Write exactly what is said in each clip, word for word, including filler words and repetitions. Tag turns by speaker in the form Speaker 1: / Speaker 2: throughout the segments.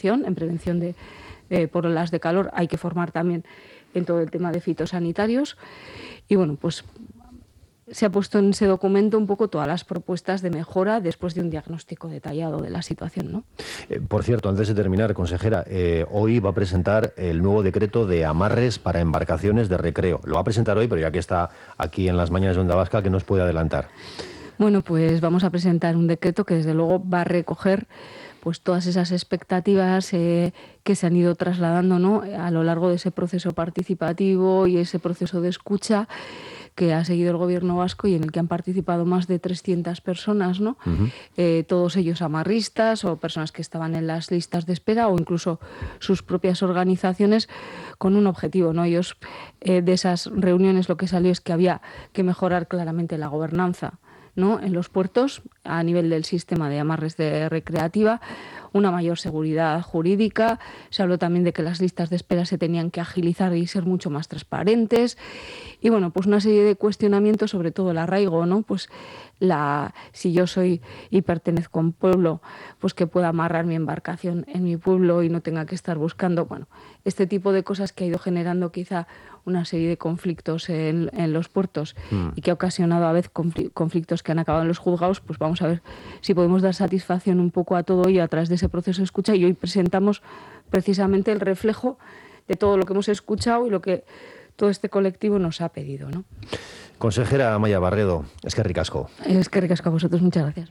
Speaker 1: prevención, en prevención de eh, por olas de calor. Hay que formar también en todo el tema de fitosanitarios. Y bueno, pues se ha puesto en ese documento un poco todas las propuestas de mejora después de un diagnóstico detallado de la situación, ¿no?
Speaker 2: Eh, por cierto, antes de terminar, consejera, eh, hoy va a presentar el nuevo decreto de amarres para embarcaciones de recreo. Lo va a presentar hoy, pero ya que está aquí en las mañanas de Onda Vasca, ¿qué nos puede adelantar?
Speaker 1: Bueno, pues vamos a presentar un decreto que desde luego va a recoger pues todas esas expectativas eh, que se han ido trasladando, ¿no?, a lo largo de ese proceso participativo y ese proceso de escucha que ha seguido el Gobierno vasco y en el que han participado más de trescientas personas, ¿no? Uh-huh. Eh, todos ellos amarristas o personas que estaban en las listas de espera o incluso sus propias organizaciones con un objetivo, ¿no? Ellos, eh, de esas reuniones lo que salió es que había que mejorar claramente la gobernanza, ¿no?, en los puertos a nivel del sistema de amarres de recreativa, una mayor seguridad jurídica. Se habló también de que las listas de espera se tenían que agilizar y ser mucho más transparentes. Y bueno, pues una serie de cuestionamientos, sobre todo el arraigo, ¿no? Pues la, si yo soy y pertenezco a un pueblo, pues que pueda amarrar mi embarcación en mi pueblo y no tenga que estar buscando, bueno, este tipo de cosas que ha ido generando quizá una serie de conflictos en, en los puertos mm. y que ha ocasionado a veces conflictos que han acabado en los juzgados. Pues vamos a ver si podemos dar satisfacción un poco a todo ello a través de ese proceso de escucha, y hoy presentamos precisamente el reflejo de todo lo que hemos escuchado y lo que todo este colectivo nos ha pedido, ¿no?
Speaker 2: Consejera Amaia Barredo, es que ricasco.
Speaker 1: Es que ricasco a vosotros, muchas gracias.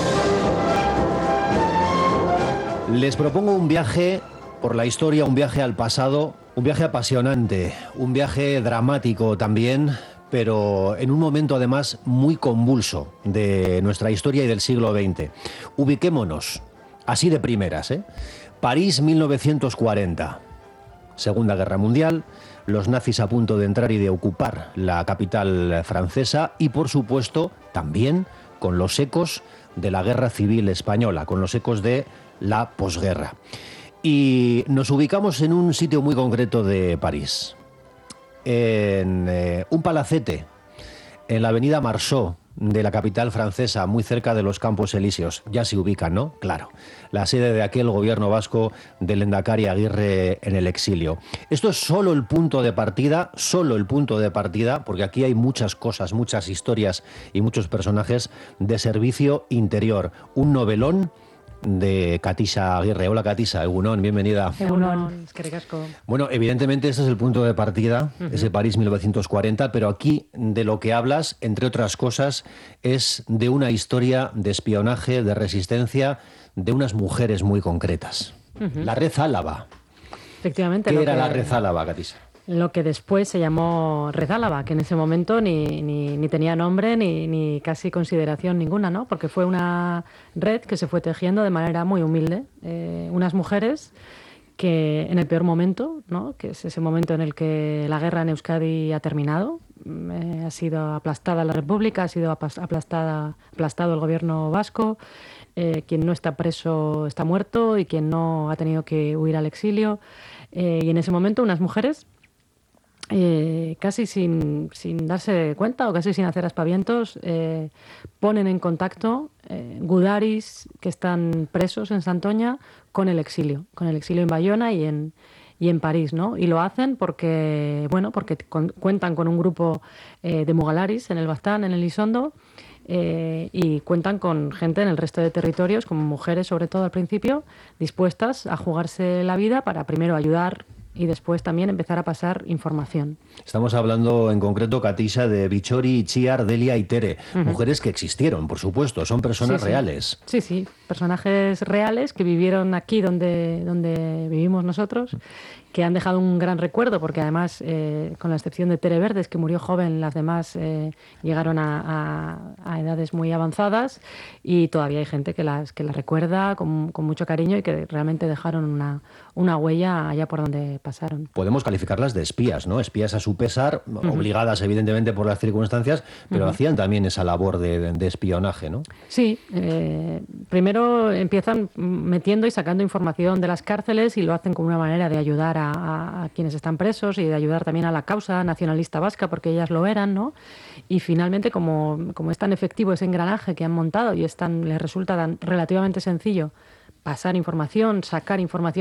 Speaker 2: Les propongo un viaje por la historia, un viaje al pasado, un viaje apasionante, un viaje dramático también, pero en un momento además muy convulso de nuestra historia y del siglo veinte. Ubiquémonos, así de primeras, ¿eh? París, mil novecientos cuarenta. Segunda Guerra Mundial, los nazis a punto de entrar y de ocupar la capital francesa y, por supuesto, también con los ecos de la Guerra Civil Española, con los ecos de la posguerra. Y nos ubicamos en un sitio muy concreto de París, en eh, un palacete, en la avenida Marceau de la capital francesa, muy cerca de los Campos Elíseos. Ya se ubican, ¿no? Claro. La sede de aquel gobierno vasco del Lehendakari Aguirre en el exilio. Esto es solo el punto de partida, solo el punto de partida, porque aquí hay muchas cosas, muchas historias y muchos personajes de servicio interior. Un novelón de Katisa Aguirre. Hola, Katisa, Egunon, bienvenida.
Speaker 3: Egunon, es que ricasco.
Speaker 2: Bueno, evidentemente este es el punto de partida, uh-huh. ese París mil novecientos cuarenta, pero aquí de lo que hablas, entre otras cosas, es de una historia de espionaje, de resistencia, de unas mujeres muy concretas. Uh-huh. La Red Álava.
Speaker 3: Efectivamente.
Speaker 2: ¿Qué era
Speaker 3: que...
Speaker 2: la Red Álava, Katisa?
Speaker 3: Lo que después se llamó Red Álava, que en ese momento ni, ni, ni tenía nombre ni, ni casi consideración ninguna, ¿no? Porque fue una red que se fue tejiendo de manera muy humilde. Eh, unas mujeres que en el peor momento, ¿no?, que es ese momento en el que la guerra en Euskadi ha terminado, eh, ha sido aplastada la República, ha sido aplastada, aplastado el gobierno vasco, eh, quien no está preso está muerto y quien no ha tenido que huir al exilio. Eh, y en ese momento unas mujeres... Eh, casi sin, sin darse cuenta o casi sin hacer aspavientos, eh, ponen en contacto eh, gudaris que están presos en Santoña con el exilio, con el exilio en Bayona y en, y en París, ¿no? Y lo hacen porque, bueno, porque con, cuentan con un grupo eh, de mugalaris en el Baztán, en el Isondo, eh, y cuentan con gente en el resto de territorios, como mujeres sobre todo al principio, dispuestas a jugarse la vida para primero ayudar y después también empezar a pasar información.
Speaker 2: Estamos hablando en concreto, Katisa, de Bichori, Itziar, Delia y Tere. Uh-huh. Mujeres que existieron, por supuesto, son personas
Speaker 3: sí, sí.
Speaker 2: reales.
Speaker 3: Sí, sí, personajes reales que vivieron aquí donde, donde vivimos nosotros, que han dejado un gran recuerdo, porque además, eh, con la excepción de Tere Verdes, que murió joven, las demás eh, llegaron a, a, a edades muy avanzadas, y todavía hay gente que las, que las recuerda con, con mucho cariño y que realmente dejaron una, una huella allá por donde pasaron.
Speaker 2: Podemos calificarlas de espías, ¿no? Espías a su pesar, uh-huh. obligadas evidentemente por las circunstancias, pero uh-huh. hacían también esa labor de, de, de espionaje, ¿no?
Speaker 3: Sí, eh, primero empiezan metiendo y sacando información de las cárceles y lo hacen como una manera de ayudar a A, a quienes están presos y de ayudar también a la causa nacionalista vasca, porque ellas lo eran, ¿no? Y finalmente, como, como es tan efectivo ese engranaje que han montado y es tan, les resulta tan relativamente sencillo pasar información, sacar información